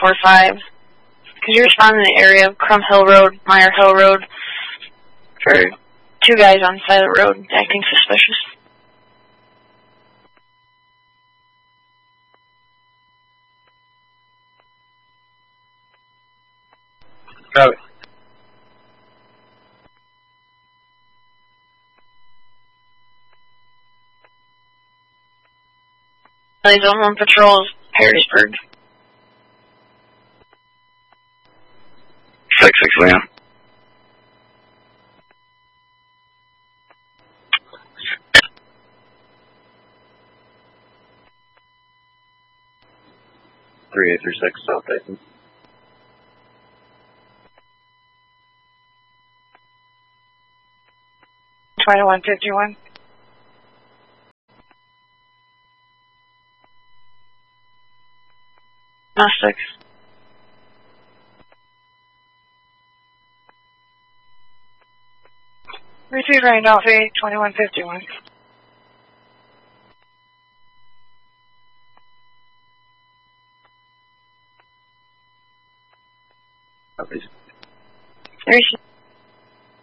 945. Could you respond in the area of Crum Hill Road, Meyer Hill Road, for 2 guys on the side of the road acting suspicious? Copy. Zone 1 patrols, Harrisburg. 6-6, Leon. Three 836 South Dayton. $21.51. Gnostics. Receive Randolph 8, 2151. Copies. There's